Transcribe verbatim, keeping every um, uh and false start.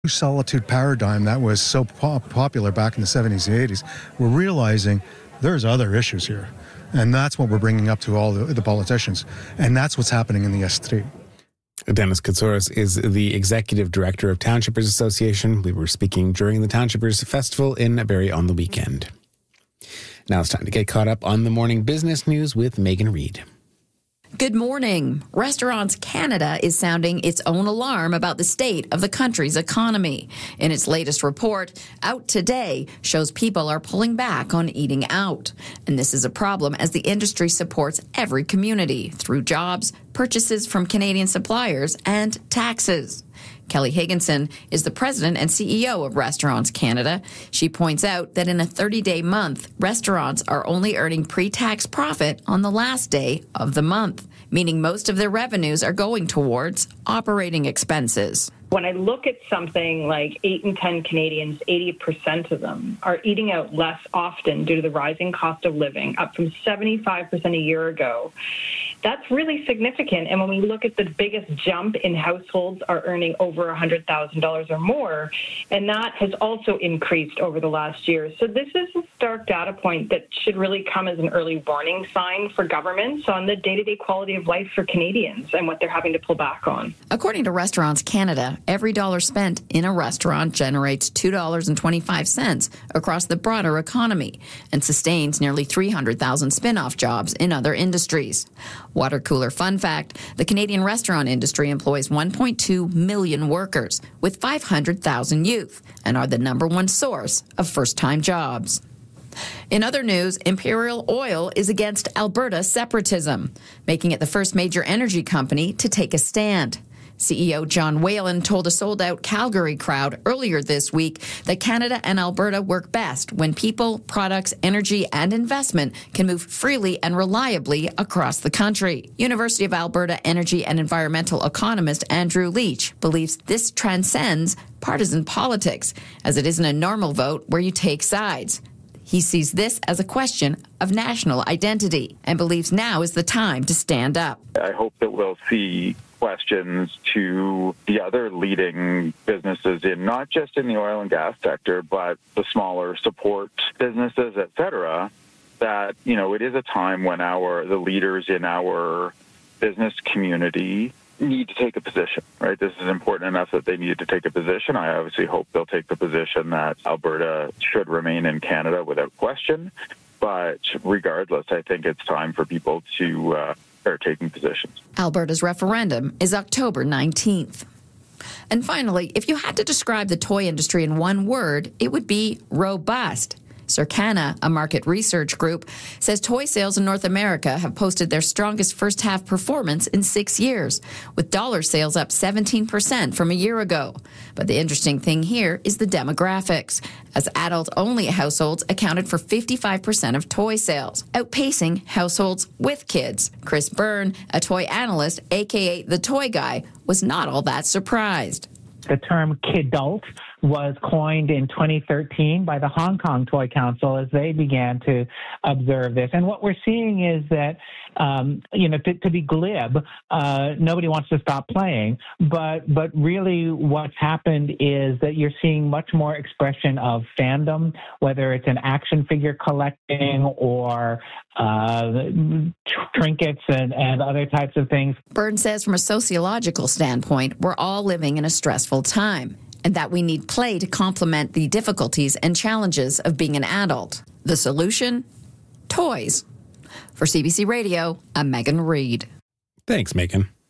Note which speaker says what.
Speaker 1: solitude paradigm that was so pop- popular back in the seventies and eighties, we're realizing there's other issues here. And that's what we're bringing up to all the, the politicians. And that's what's happening in the S three.
Speaker 2: Dennis Katsouris is the Executive Director of Townshippers Association. We were speaking during the Townshippers Festival in Barrie on the weekend. Now it's time to get caught up on the morning business news with Megan Reid.
Speaker 3: Good morning. Restaurants Canada is sounding its own alarm about the state of the country's economy. In its latest report, out today, shows people are pulling back on eating out. And this is a problem as the industry supports every community through jobs, purchases from Canadian suppliers, and taxes. Kelly Higginson is the president and C E O of Restaurants Canada. She points out that in a thirty-day month, restaurants are only earning pre-tax profit on the last day of the month, meaning most of their revenues are going towards operating expenses.
Speaker 4: When I look at something like eight in ten Canadians, eighty percent of them are eating out less often due to the rising cost of living, up from seventy-five percent a year ago. That's really significant. And when we look at the biggest jump in households are earning over one hundred thousand dollars or more, and that has also increased over the last year. So this is a stark data point that should really come as an early warning sign for governments on the day-to-day quality of life for Canadians and what they're having to pull back on.
Speaker 3: According to Restaurants Canada, every dollar spent in a restaurant generates two dollars and twenty-five cents across the broader economy and sustains nearly three hundred thousand spin-off jobs in other industries. Water cooler fun fact, the Canadian restaurant industry employs one point two million workers with five hundred thousand youth and are the number one source of first-time jobs. In other news, Imperial Oil is against Alberta separatism, making it the first major energy company to take a stand. C E O John Whalen told a sold-out Calgary crowd earlier this week that Canada and Alberta work best when people, products, energy, and investment can move freely and reliably across the country. University of Alberta energy and environmental economist Andrew Leach believes this transcends partisan politics, as it isn't a normal vote where you take sides. He sees this as a question of national identity and believes now is the time to stand up.
Speaker 5: I hope that we'll see questions to the other leading businesses in not just in the oil and gas sector, but the smaller support businesses, et cetera, that, you know, it is a time when our the leaders in our business community need to take a position, right? This is important enough that they need to take a position. I obviously hope they'll take the position that Alberta should remain in Canada without question. But regardless, I think it's time for people to uh, start taking positions.
Speaker 3: Alberta's referendum is October nineteenth. And finally, if you had to describe the toy industry in one word, it would be robust. Circana, a market research group, says toy sales in North America have posted their strongest first-half performance in six years, with dollar sales up seventeen percent from a year ago. But the interesting thing here is the demographics, as adult-only households accounted for fifty-five percent of toy sales, outpacing households with kids. Chris Byrne, a toy analyst, a k a the Toy Guy, was not all that surprised.
Speaker 6: The term kidult was coined in twenty thirteen by the Hong Kong Toy Council as they began to observe this. And what we're seeing is that, um, you know, to, to be glib, uh, nobody wants to stop playing. But but really what's happened is that you're seeing much more expression of fandom, whether it's an action figure collecting or uh, trinkets and, and other types of things.
Speaker 3: Byrne says from a sociological standpoint, we're all living in a stressful time, and that we need play to complement the difficulties and challenges of being an adult. The solution? Toys. For C B C Radio, I'm Megan Reid.
Speaker 2: Thanks, Megan.